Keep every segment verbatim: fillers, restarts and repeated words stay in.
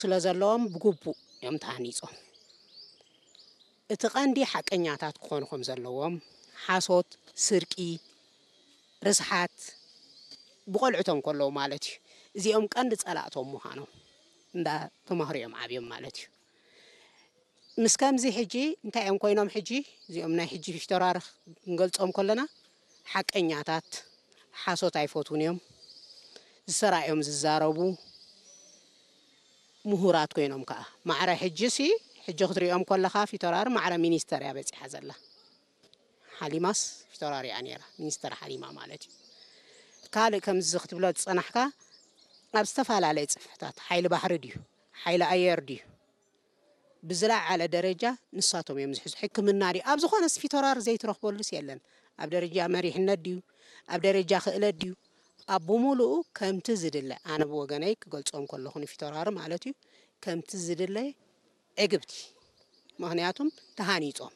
ስለዘለዎም ብግቡእ እዮም ተሃኒፆም እቲ ቀንዲ ሓቀኛታት ክኾኑ ከም ዘለዎም ሓሶት ስርቂ ርስሓት ብቆልዑቶም ከለዉ ማለት እዩ እዚኦም ቀንዲ ጸላእቶም ምዃኖም እንዳ ተማህሪኦም ዓብዮም ማለት እዩ ምስ ከምዚ ሕጂ እንታይ እዮም ኮይኖም ሕጂ እዚኦም ናይ ሕጂ ፊሽተራርኽ ክንገልጾም ከለና ሓቀኛታት ሓሶት ኣይፈትውን እዮም ዝሰራዮም ዝዛረቡ ምሁራት ኮይኖም ከዓ ማዕረ ሕጂሲ ሕጂ ክትሪኦም ከለኻ ፊተራር ማዕረ ሚኒስተር እያ በፂሓ ዘላ ሓሊማስ ፊተራር እያ ነይራ ሚኒስተር ሓሊማ ማለት እዩ ካልእ ከምዚ ክትብሎ ዝጸናሕካ ኣብ ዝተፈላለዩ ጽፍሕታት ሓይሊ ባሕሪ ድዩ ሓይሊ ኣየር ድዩ ብዝለዓለ ደረጃ ንሳቶም እዮም ዝሕዙ ሕክምና ድዩ ኣብ ዝኾነ ፊተራር ዘይትረኽበሉስ የለን ኣብ ደረጃ መሪሕነት ድዩ ኣብ ደረጃ ክእለት ድዩ ኣብ ብምሉኡ ከምቲ ዝድለ ኣነ ብወገነይ ክገልጾም ከለኹ ንፊተራር ማለት እዩ ከምቲ ዝድለ ዕግብቲ ምክንያቱም ተሃኒፆም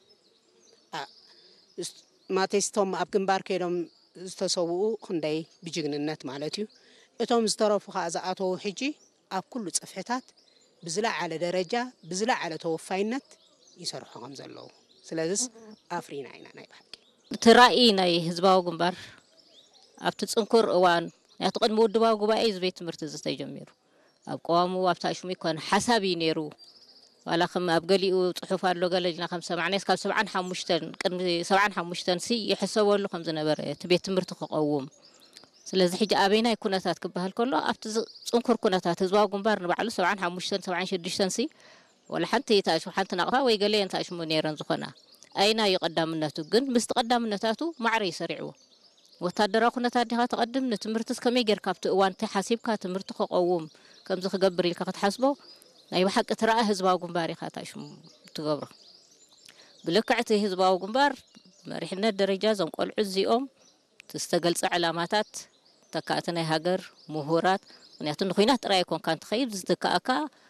ማቴስቶም ኣብ ግንባር ከይዶም ዝተሰውኡ ክንደይ ብጅግንነት ማለት እዩ እቶም ዝተረፉ ከዓ ዝኣተዉ ሕጂ ኣብ ኩሉ ጽፍሕታት ብዝለዓለ ደረጃ ብዝለዓለ ተወፋይነት ይሰርሑ ከም ዘለዉ ስለዚስ ኣፍሪና ኢና ናይ ባሕቂ እቲ ራእይ ናይ ህዝባዊ ግንባር ኣብቲ ጽንኩር እዋን ናቱ ቅድሚ ውድባዊ ጉባኤ ዝቤት ትምህርቲ ዝተጀሚሩ ኣብ ቀዋሙ ኣብ ታሽሙ ይኮነ ሓሳብ እዩ ነይሩ ዋላ ከም ኣብ ገሊኡ ጽሑፍ ኣሎ ገለጅና ከም ሰማዕና እስካብ ሰብዓን ሓሙሽተን ቅድሚ ሰብዓን ሓሙሽተን ሲ ይሕሰበሉ ከም ዝነበረ እቲ ቤት ትምህርቲ ክቐውም ስለዚ ሕጂ ኣበይናይ ኩነታት ክበሃል ከሎ ኣብቲ ጽንኩር ኩነታት ህዝባዊ ግንባር ንባዕሉ ሰብዓን ሓሙሽተን ሰብዓን ሽዱሽተን ሲ ወላ ሓንቲ ታሽሙ ሓንቲ ናቕፋ ወይ ገለየን ታሽሙ ነይረን ዝኾና ኣይና ይቀዳምነቱ ግን ምስ ተቀዳምነታቱ ማዕረ ይሰሪዕዎ ወታደራዊ ኩነታት ዲኻ ተቀድም ንትምህርትስ ከመይ ጌርካ ኣብቲ እዋን ተሓሲብካ ትምህርቲ ክቐውም ከምዚ ክገብር ኢልካ ክትሓስቦ ናይ ብሓቂ ትረአ ህዝባዊ ግንባር ኢኻ ታሽሙ ትገብሮ ብልክዕቲ ህዝባዊ ግንባር መሪሕነት ደረጃ ዞም ቆልዑ እዚኦም ዝተገልጸ ዕላማታት ተካእቲ ናይ ሃገር ምሁራት ምክንያቱ ንኹናት ጥራይ ኮንካ እንትኸይድ ዝተካእካ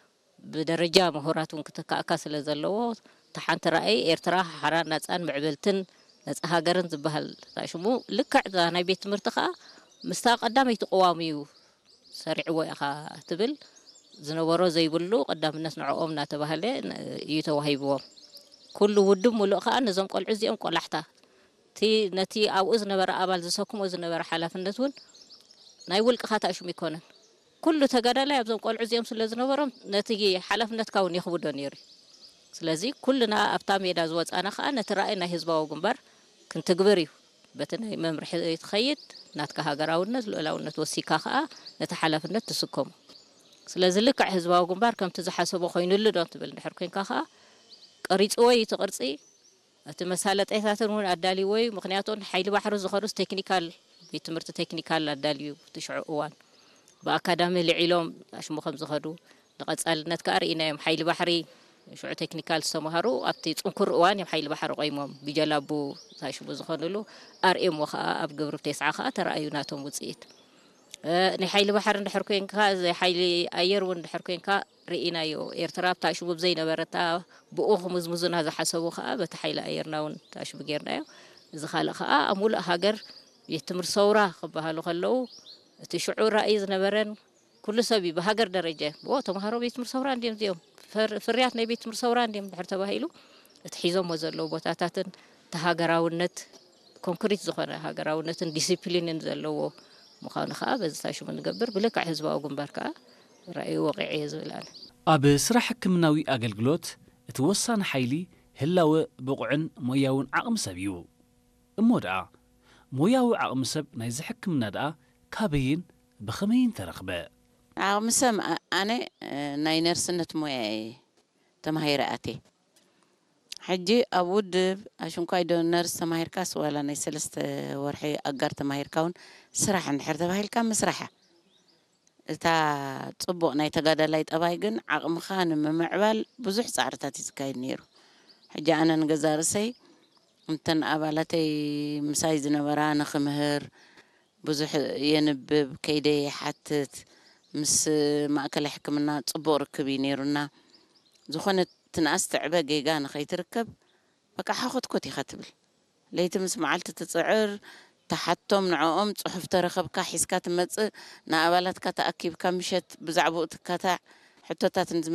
ብደረጃ ምሁራት እውን ክትካእካ ስለ ዘለዎ ተሓንቲ ራእይ ኤርትራ ሓራን ነፃን ምዕብልትን ነፃ ሃገርን ዝበሃል ታሽሙ ልክዕ ናይ ቤት ትምህርቲ ከዓ ምስታ ቀዳመይቲ ቀዋሚ እዩ ሰሪዕዎ ኢኻ ትብል ዝነበሮ ዘይብሉ ቀዳምነት ንዕኦም እናተባህለ እዩ ተዋሂብዎም ኩሉ ውድብ ሙሉእ ከዓ ነዞም ቆልዑ እዚኦም ቆላሕታ እቲ ነቲ ኣብኡ ዝነበረ ኣባል ዝሰክሞ ዝነበረ ሓላፍነት እውን ናይ ውልቅኻ ታሽሙ ይኮነን ኩሉ ተጋዳላይ ኣብዞም ቆልዑ እዚኦም ስለ ዝነበሮም ነቲ ሓላፍነትካ እውን ይኽብዶ ነይሩ ስለዚ ኩልና ኣብታ ሜዳ ዝወፃና ከዓ ነቲ ራእይ ናይ ህዝባዊ ግንባር ክንትግብር እዩ በቲ ናይ መምርሒ ትኸይድ ናትካ ሃገራውነት ልዕላውነት ወሲካ ከዓ ነቲ ሓላፍነት ትስከሙ ስለዚ ልክዕ ህዝባዊ ግንባር ከምቲ ዝሓሰቦ ኮይኑሉ ዶ ትብል እንድሕር ኮንካ ከዓ ቀሪፅዎ እቲ ቅርፂ እቲ መሳለጠይታትን እውን ኣዳልይዎ እዩ ምክንያቱ ሓይሊ ባሕሪ ዝኸዱስ ቴክኒካል ቤት ትምህርቲ ቴክኒካል ኣዳልዩ ትሽዑ እዋን ብኣካዳሚ ልዒሎም ኣሽሙ ከም ዝኸዱ ንቐጻልነት ከዓ ርኢናዮም ሓይሊ ባሕሪ ሽዑ ቴክኒካል ዝተምሃሩ ኣብቲ ጽንኩር እዋን እዮም ሓይሊ ባሕሪ ቆይሞም ብጀላቡ ታሽሙ ዝኾኑሉ ኣርኤምዎ ከዓ ኣብ ግብሪ ተስዓ ከዓ ተረኣዩ ናቶም ውፅኢት ናይ ሓይሊ ባሕሪ እንድሕር ኮንካ ሓይሊ ኣየር እውን እንድሕር ኮንካ ርኢናዮ ኤርትራ ታሽሙ ብዘይነበረታ ብኡ ክምዝምዙና ዝሓሰቡ ከዓ በቲ ሓይሊ ኣየርና እውን ታሽሙ ጌርናዮ እዚ ካልእ ከዓ ኣብ ሙሉእ ሃገር ቤት ትምህርቲ ሰውራ ክበሃሉ ከለዉ እቲ ሽዑ ራእይ ዝነበረን ኩሉ ሰብ ብሃገር ደረጃ ዎ ተምሃሮ ቤት ትምህርቲ ሰውራ እንዲዮም እዚኦም ፍርያት ናይ ቤት ትምህርቲ ሰውራ እንዲዮም ድሕር ተባሂሉ እቲ ሒዞሞ ዘለዉ ቦታታትን ተሃገራውነት ኮንክሪት ዝኾነ ሃገራውነትን ዲሲፕሊንን ዘለዎ ምዃኑ ከዓ በዚ ታሽሙ ንገብር ብልክዕ ህዝባዊ ግንባር ከዓ ራእዩ ወቂዒ እየ ዝብል ኣነ ኣብ ስራሕ ሕክምናዊ ኣገልግሎት እቲ ወሳኒ ሓይሊ ህላወ ብቑዕን ሞያውን ዓቕሚ ሰብ እዩ እሞ ደኣ ሞያዊ ዓቕሚ ሰብ ናይዚ ሕክምና ደኣ ካበይን ብኸመይን ተረኽበ ዓቕሚ ሰብ ኣነ ናይ ነርስነት ሞያ ተማሂረ ኣትየ ሕጂ ኣብ ውድብ ኣሽንኳይ ዶ ነርስ ተማሂርካስ ዋላ ናይ ሰለስተ ወርሒ ኣጋር ተማሂርካ እውን ስራሕ እንድሕር ተባሂልካ ምስራሓ እታ ጽቡቕ ናይ ተጋዳላይ ጠባይ ግን ዓቕምኻ ንምምዕባል ብዙሕ ፃዕርታት ይዝካየድ ነይሩ ሕጂ ኣነ ንገዛ ርእሰይ እንተን ኣባላተይ ምሳይ ዝነበራ ንኽምህር ብዙሕ የንብብ ከይደይ ሓትት ምስ ማእከላይ ሕክምና ጽቡቕ ርክብ እዩ ነይሩና ዝኾነ ትንኣስ ትዕበ ጌጋ ንኸይትርከብ በቃ ሓኾትኮት ኢኻ ትብል ለይቲ ምስ መዓልቲ ትፅዕር ተሓቶም ንዕኦም ጽሑፍ ተረኸብካ ሒዝካ ትመጽእ ንኣባላትካ ተኣኪብካ ምሸት ብዛዕባኡ ትከታዕ ሕቶታት